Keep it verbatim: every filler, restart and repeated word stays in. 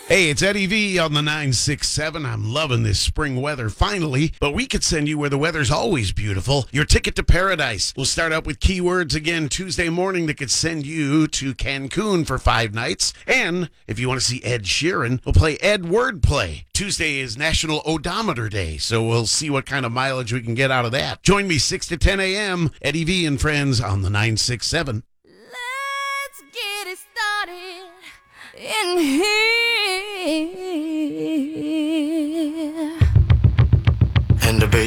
Hey, it's Eddie V on the nine six seven. I'm loving this spring weather finally, but we could send you where the weather's always beautiful. Your ticket to paradise. We'll start out with keywords again Tuesday morning that could send you to Cancun for five nights. And if you want to see Ed Sheeran, we'll play Ed Wordplay. Tuesday is National Odometer Day, so we'll see what kind of mileage we can get out of that. Join me six to ten a.m. Eddie V and friends on the nine six seven. Let's get it started in here. And the bass